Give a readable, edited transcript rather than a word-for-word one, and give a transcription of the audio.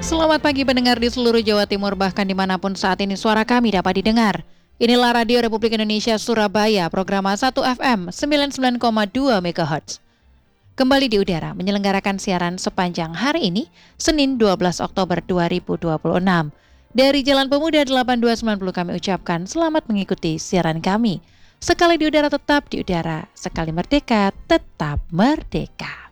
Selamat pagi pendengar di seluruh Jawa Timur, bahkan dimanapun saat ini suara kami dapat didengar. Inilah Radio Republik Indonesia Surabaya, program 1 FM 99,2 MHz. Kembali di udara menyelenggarakan siaran sepanjang hari ini, Senin 12 Oktober 2026. Dari Jalan Pemuda 8290 kami ucapkan selamat mengikuti siaran kami. Sekali di udara tetap di udara, sekali merdeka tetap merdeka.